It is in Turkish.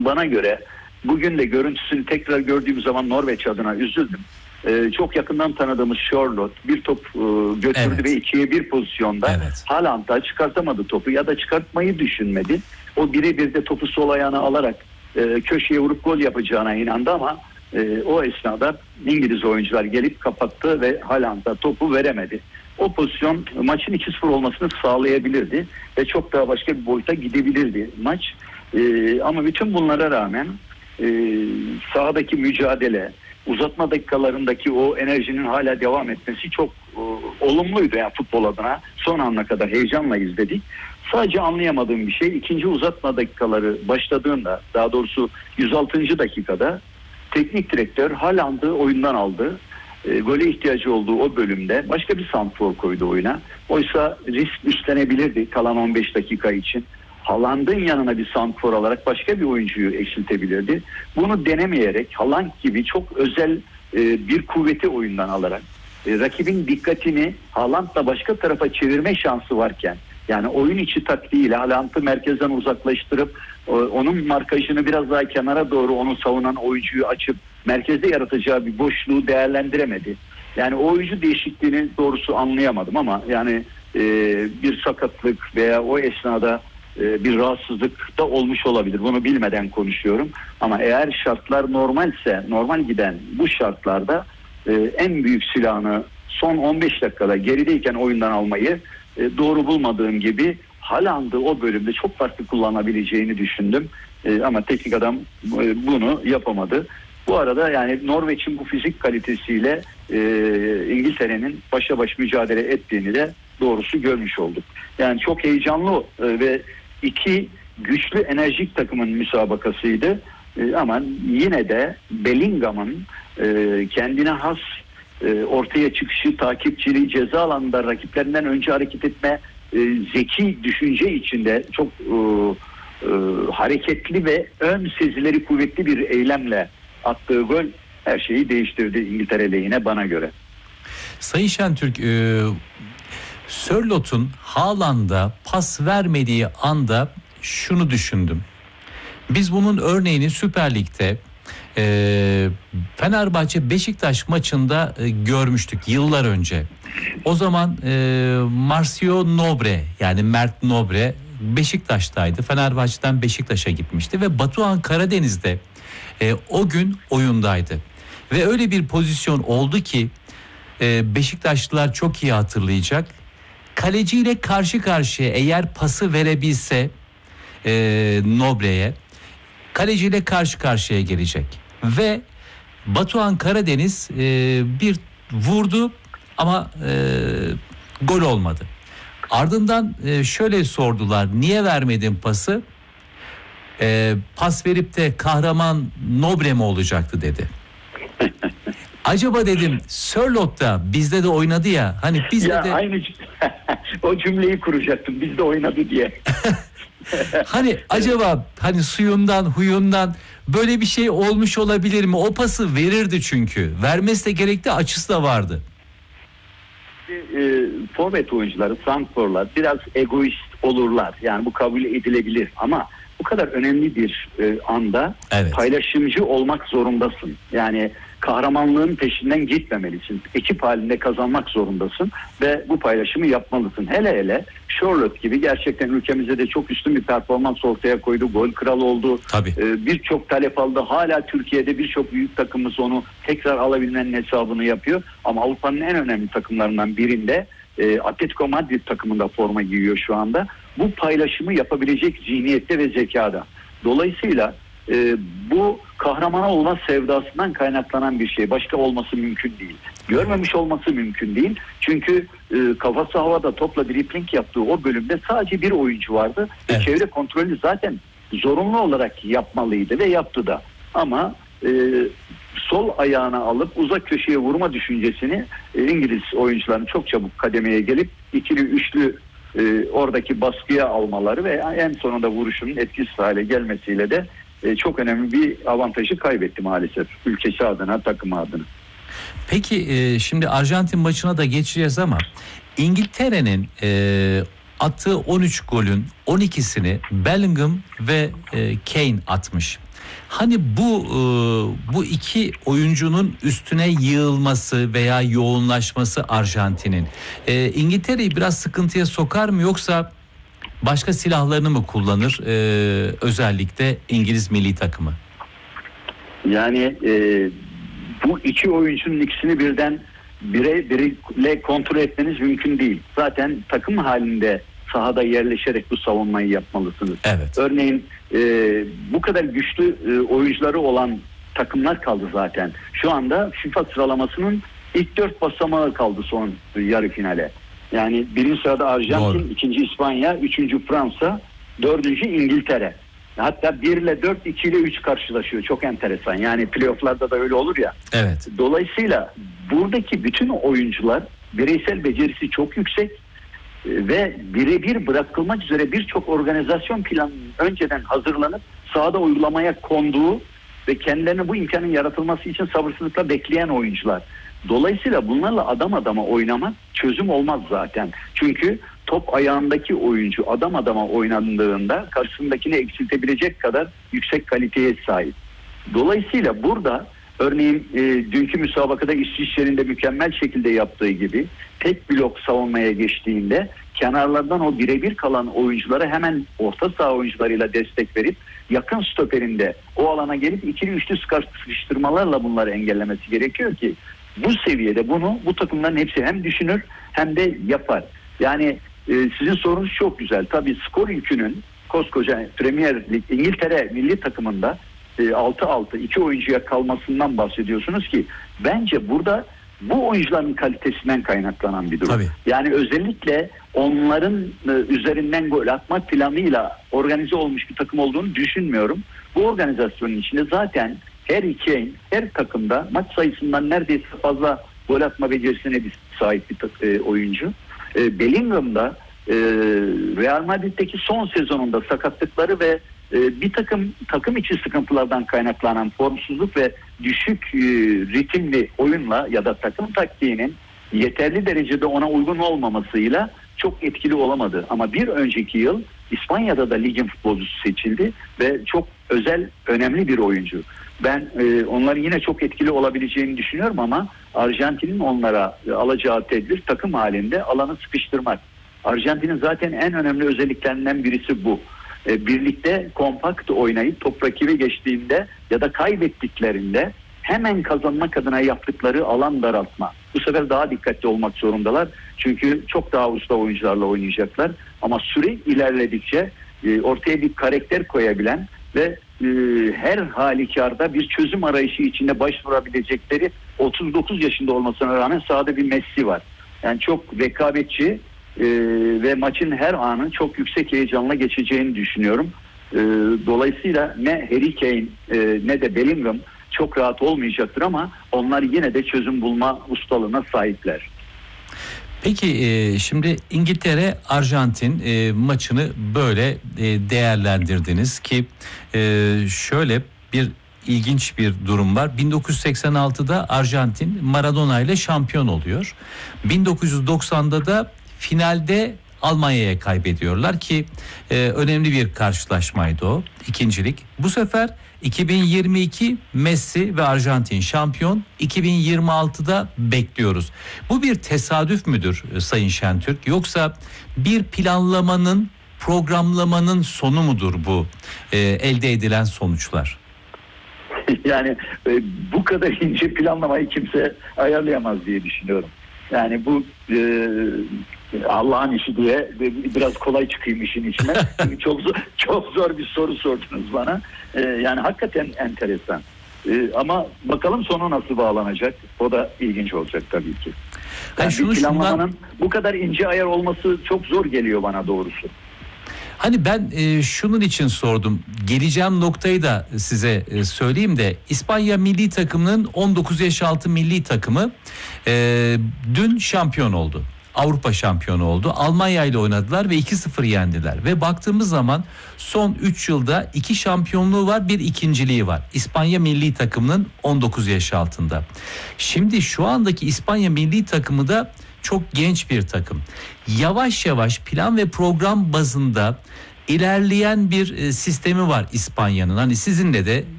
Bana göre bugün de görüntüsünü tekrar gördüğüm zaman Norveç adına üzüldüm. Çok yakından tanıdığımız Charlotte bir top götürdü, Evet. ve 2'ye 1 pozisyonda Evet. Haaland da çıkartamadı topu ya da çıkartmayı düşünmedi. O birebir de topu sol ayağına alarak köşeye vurup gol yapacağına inandı, ama o esnada İngiliz oyuncular gelip kapattı ve Haaland da topu veremedi. O pozisyon maçın 2-0 olmasını sağlayabilirdi ve çok daha başka bir boyuta gidebilirdi maç. Ama bütün bunlara rağmen sahadaki mücadele, uzatma dakikalarındaki o enerjinin hala devam etmesi çok olumluydu yani futbol adına. Son ana kadar heyecanla izledik. Sadece anlayamadığım bir şey, ikinci uzatma dakikaları başladığında, daha doğrusu 106. dakikada teknik direktör Haaland'ı oyundan aldı. Gole ihtiyacı olduğu o bölümde başka bir santrfor koydu oyuna. Oysa risk üstlenebilirdi kalan 15 dakika için. Haaland'ın yanına bir santrfor alarak başka bir oyuncuyu eksiltebilirdi. Bunu denemeyerek Haaland gibi çok özel bir kuvveti oyundan alarak rakibin dikkatini Haaland'la başka tarafa çevirme şansı varken, yani oyun içi taktiğiyle Haaland'ı merkezden uzaklaştırıp onun markajını biraz daha kenara doğru onu savunan oyuncuyu açıp merkezde yaratacağı bir boşluğu değerlendiremedi. Yani o oyuncu değişikliğini doğrusu anlayamadım, ama yani bir sakatlık veya o esnada bir rahatsızlık da olmuş olabilir. Bunu bilmeden konuşuyorum. Ama eğer şartlar normalse, normal giden bu şartlarda en büyük silahını son 15 dakikada gerideyken oyundan almayı doğru bulmadığım gibi Haaland'ı o bölümde çok farklı kullanabileceğini düşündüm. Ama teknik adam bunu yapamadı. Bu arada yani Norveç'in bu fizik kalitesiyle İngiltere'nin başa baş mücadele ettiğini de doğrusu görmüş olduk. Yani çok heyecanlı ve iki güçlü enerjik takımın müsabakasıydı. Ama yine de Bellingham'ın kendine has ortaya çıkışı, takipçiliği, ceza alanında rakiplerinden önce hareket etme, zeki düşünce içinde çok hareketli ve ön sezileri kuvvetli bir eylemle attığı gol her şeyi değiştirdi İngiltere lehine bana göre. Sayın Şentürk, Sörlot'un Haaland'a pas vermediği anda şunu düşündüm. Biz bunun örneğini Süper Lig'de Fenerbahçe Beşiktaş maçında görmüştük yıllar önce. O zaman Marcio Nobre, yani Mert Nobre Beşiktaş'taydı. Fenerbahçe'den Beşiktaş'a gitmişti ve Batuhan Karadeniz'de o gün oyundaydı. Ve öyle bir pozisyon oldu ki Beşiktaşlılar çok iyi hatırlayacak. Kaleciyle karşı karşıya eğer pası verebilse Nobre'ye, kaleciyle karşı karşıya gelecek. Ve Batuhan Karadeniz bir vurdu ama gol olmadı. Ardından şöyle sordular, niye vermedin pası? Pas verip de kahraman Nobre mi olacaktı dedi. Acaba dedim Sörloth da bizde de oynadı ya, hani bizde ya de aynı o cümleyi kuracaktım, bizde oynadı diye. hani acaba hani suyundan huyundan böyle bir şey olmuş olabilir mi? O pası verirdi çünkü. Vermesi de gerekti, açısı da vardı. Forvet oyuncuları, santrforlar biraz egoist olurlar. Yani bu kabul edilebilir, ama bu kadar önemli bir anda Evet. paylaşımcı olmak zorundasın. Yani kahramanlığın peşinden gitmemelisin. Ekip halinde kazanmak zorundasın ve bu paylaşımı yapmalısın. Hele hele Charlotte gibi gerçekten ülkemizde de çok üstün bir performans ortaya koydu. Gol kralı oldu. Tabii. Birçok talep aldı. Hala Türkiye'de birçok büyük takımımız onu tekrar alabilmenin hesabını yapıyor. Ama Avrupa'nın en önemli takımlarından birinde Atletico Madrid takımında forma giyiyor şu anda. Bu paylaşımı yapabilecek zihniyette ve zekada. Dolayısıyla bu kahramana olma sevdasından kaynaklanan bir şey. Başka olması mümkün değil. Görmemiş olması mümkün değil. Çünkü kafası havada topla dribling yaptığı o bölümde sadece bir oyuncu vardı. Evet. Ve çevre kontrolü zaten zorunlu olarak yapmalıydı ve yaptı da. Ama sol ayağına alıp uzak köşeye vurma düşüncesini İngiliz oyuncuların çok çabuk kademeye gelip ikili üçlü oradaki baskıya almaları ve en sonunda vuruşunun etkisiz hale gelmesiyle de çok önemli bir avantajı kaybetti maalesef ülkesi adına, takımı adına. Peki şimdi Arjantin maçına da geçeceğiz ama İngiltere'nin attığı 13 golün 12'sini Bellingham ve Kane atmış. Hani bu iki oyuncunun üstüne yığılması veya yoğunlaşması Arjantin'in İngiltere'yi biraz sıkıntıya sokar mı, yoksa başka silahlarını mı kullanır özellikle İngiliz milli takımı? Yani bu iki oyuncunun ikisini birden biriyle kontrol etmeniz mümkün değil. Zaten takım halinde sahada yerleşerek bu savunmayı yapmalısınız. Evet. Örneğin bu kadar güçlü oyuncuları olan takımlar kaldı zaten. Şu anda FIFA sıralamasının ilk 4 basamağı kaldı son yarı finale. Yani birinci sırada Arjantin, Doğru. ikinci İspanya, üçüncü Fransa, dördüncü İngiltere. Hatta 1 ile 4, 2 ile 3 karşılaşıyor. Çok enteresan. Yani playofflarda da öyle olur ya. Evet. Dolayısıyla buradaki bütün oyuncular bireysel becerisi çok yüksek ve birebir bırakılmak üzere birçok organizasyon planının önceden hazırlanıp sahada uygulamaya konduğu ve kendilerine bu imkanın yaratılması için sabırsızlıkla bekleyen oyuncular. Dolayısıyla bunlarla adam adama oynamak çözüm olmaz zaten. Çünkü top ayağındaki oyuncu adam adama oynandığında karşısındakini eksiltebilecek kadar yüksek kaliteye sahip. Dolayısıyla burada örneğin dünkü müsabakada İsviçre'nin de mükemmel şekilde yaptığı gibi tek blok savunmaya geçtiğinde kenarlardan o birebir kalan oyunculara hemen orta saha oyuncularıyla destek verip yakın stoperinde o alana gelip ikili üçlü sıkıştırmalarla bunları engellemesi gerekiyor ki bu seviyede bunu bu takımların hepsi hem düşünür hem de yapar. Yani sizin sorunuz çok güzel. Tabii skor yükünün koskoca Premier Lig İngiltere milli takımında 6-6 iki oyuncuya kalmasından bahsediyorsunuz ki bence burada bu oyuncuların kalitesinden kaynaklanan bir durum. Tabii. Yani özellikle onların üzerinden gol atmak planıyla organize olmuş bir takım olduğunu düşünmüyorum. Bu organizasyonun içinde zaten Harry Kane her takımda maç sayısından neredeyse fazla gol atma becerisine sahip bir oyuncu. Bellingham Real Madrid'deki son sezonunda sakatlıkları ve bir takım içi sıkıntılardan kaynaklanan formsuzluk ve düşük ritimli oyunla ya da takım taktiğinin yeterli derecede ona uygun olmamasıyla çok etkili olamadı. Ama bir önceki yıl İspanya'da da ligin futbolcusu seçildi ve çok özel, önemli bir oyuncu. Ben onların yine çok etkili olabileceğini düşünüyorum ama Arjantin'in onlara alacağı tedbir takım halinde alanı sıkıştırmak. Arjantin'in zaten en önemli özelliklerinden birisi bu. Birlikte kompakt oynayıp top rakibe geçtiğinde ya da kaybettiklerinde hemen kazanmak adına yaptıkları alan daraltma. Bu sefer daha dikkatli olmak zorundalar. Çünkü çok daha usta oyuncularla oynayacaklar. Ama süre ilerledikçe ortaya bir karakter koyabilen ve her halükarda bir çözüm arayışı içinde başvurabilecekleri 39 yaşında olmasına rağmen sahada bir Messi var. Yani çok rekabetçi ve maçın her anı çok yüksek heyecanla geçeceğini düşünüyorum. Dolayısıyla ne Harry Kane ne de Bellingham çok rahat olmayacaktır ama onlar yine de çözüm bulma ustalığına sahipler. Peki şimdi İngiltere Arjantin maçını böyle değerlendirdiniz ki şöyle bir ilginç bir durum var. 1986'da Arjantin Maradona ile şampiyon oluyor. 1990'da da finalde Almanya'ya kaybediyorlar ki önemli bir karşılaşmaydı o, ikincilik. Bu sefer 2022 Messi ve Arjantin şampiyon, 2026'da bekliyoruz. Bu bir tesadüf müdür Sayın Şentürk, yoksa bir planlamanın, programlamanın sonu mudur bu elde edilen sonuçlar? Yani bu kadar ince planlamayı kimse ayarlayamaz diye düşünüyorum. Yani bu Allah'ın işi diye biraz kolay çıkayım işin içine. Çok zor bir soru sordunuz bana. Yani hakikaten enteresan. Ama bakalım sonu nasıl bağlanacak? O da ilginç olacak tabii ki. Yani bir planlamanın bu kadar ince ayar olması çok zor geliyor bana doğrusu. Hani ben şunun için sordum. Geleceğim noktayı da size söyleyeyim de, İspanya milli takımının 19 yaş altı milli takımı dün şampiyon oldu. Avrupa şampiyonu oldu. Almanya ile oynadılar ve 2-0 yendiler. Ve baktığımız zaman son 3 yılda 2 şampiyonluğu var, bir ikinciliği var. İspanya milli takımının 19 yaş altında. Şimdi şu andaki İspanya milli takımı da çok genç bir takım. Yavaş yavaş plan ve program bazında ilerleyen bir sistemi var İspanya'nın. Hani sizinle de